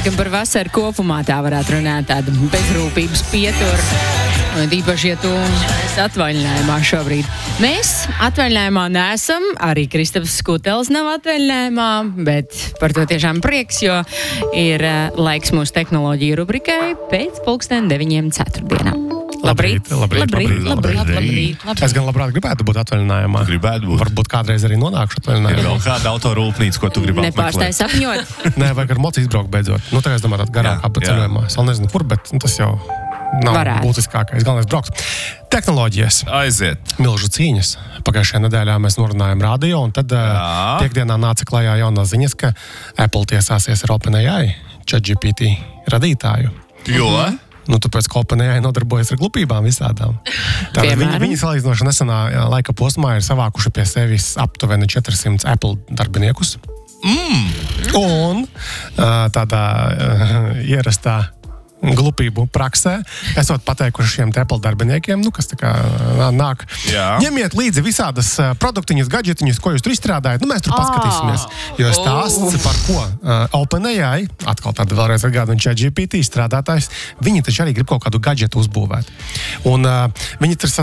Laikam par vasaru kopumā tā varētu runāt, tāda bezrūpības pietura. Un īpaši, ja tu esi atvaļinājumā šobrīd. Mēs atvaļinājumā neesam, arī Kristaps Skutelis nav atvaļinājumā, bet par to tiešām prieks, jo ir laiks mūsu tehnoloģiju rubrikai pēc 9:04. Labrīt. Es gan labprāt gribētu būt atvaļinājumā. Varbūt kādreiz arī nonākšu atvaļinājumā. Vēl kāda autorūpnīca, ko tu gribi apmeklēt? Nepārstāj sapņot. Nē, vajag ar moci izbraukt beidzot. Nu, tagad es domāju, garāk apceļojumā. Es vēl nezinu, kur, bet tas jau nav būtiskākais. Galvenais braukt. Tehnoloģijas. Aiziet. Milžu cīņas. Pagājušajā nedēļā mēs norunājām radio, un tad piekdienā nāca klajā jaunās ziņas, ka Apple tiesāsies ar OpenAI, ChatGPT radītāju. Jo? Nu, tāpēc, ka OpenAI nodarbojas ar glupībām visādām. Viņi salīdzinoši nesenā laika posmā ir savākuši pie sevis aptuveni 400 Apple darbiniekus. Un tādā ierastā glupību praksē, esot pateikuši šiem Apple darbiniekiem, kas tā kā nāk, ņemiet līdzi visādas produktiņas, gadžetiņas, ko jūs tur izstrādājat, mēs tur paskatīsimies. Jo stāsts par ko OpenAI, atkal tāda vēlreiz atgādina ChatGPT strādātājs, viņi taču arī grib kaut kādu gadžetu uzbūvēt. Un viņi tur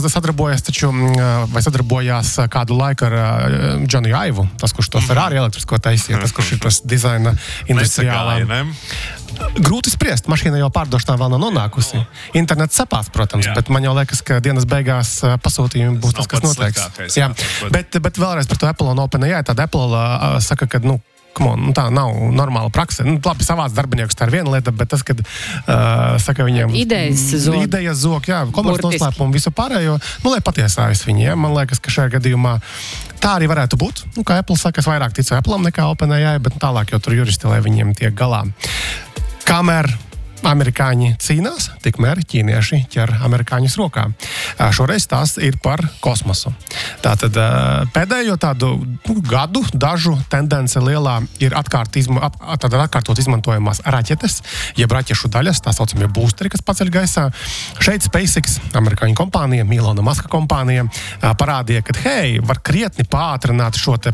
sadarbojās kādu laiku ar Johnny Ivu, tas, kurš to Ferrari elektrisko taisīja, tas, kurš ir tas dizaina industriālā. Grūti spriest, mašīna jau pārdošanā vēl nav nonākusi. Internets sapās, protams, bet man jau liekas, ka dienas beigās pasūtījumi būs tas, kas noteiks. Jā, bet vēlreiz par to Apple un OpenAI. Tāda Apple saka, ka, tā nav normāla prakse. Labi, savāc darbiniekus tā ir viena lieta, bet tas, kad saka viņiem... Idejas zog, jā, komerc noslēpumu, visu pārējo, lai patiesājas viņi, jā. Man liekas, ka šajā gadījumā tā arī varētu būt. Kā Apple saka, es vairāk ticu Apple'am nekā OpenAI, bet tālāk jau tur juristi, lai viņiem tiek galā. Kamēr amerikāņi cīnās, tikmēr ķīnieši ķer amerikāņus rokā. Šoreiz tās ir par kosmosu. Tātad pēdējo tādu gadu dažu tendence lielā ir atkārtot izmantojamās raķetes, jeb raķešu daļas, tā saucamie boosteri, kas paceļ gaisā. Šeit SpaceX, amerikāņu kompānija, Ilona Maska kompānija, parādīja, ka var krietni pātrināt šo te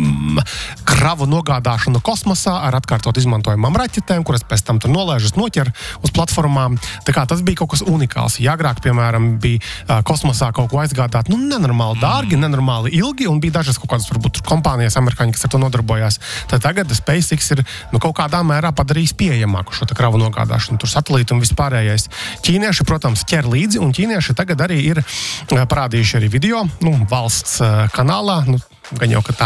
kravu nogādāšanu kosmosā ar atkārtot izmantojamām raķetēm, kuras pēc tam tur nolaižas, noķer uz platformām. Tā kā tas bija kaut kas unikāls. Ja agrāk, piemēram, bija kosmosā kaut ko aizgādāt, nenormāli dārgi, nenormāli ilgi, un bija dažas kaut kādas, varbūt, kompānijas amerikāņi, kas ar to nodarbojās. Tad tagad SpaceX ir kaut kādā mērā padarījis pieejamāku šo kravu nogādāšanu, tur satelītu un vispārējais. Ķīnieši, protams, ķer līdzi, un ķīnieši tagad arī ir parādījuši arī video, valsts kanālā, gan jau, ka tā